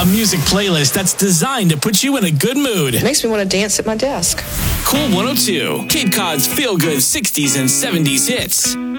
A music playlist that's designed to put you in a good mood. Makes me want to dance at my desk. Cool 102, Cape Cod's feel-good 60s and 70s hits.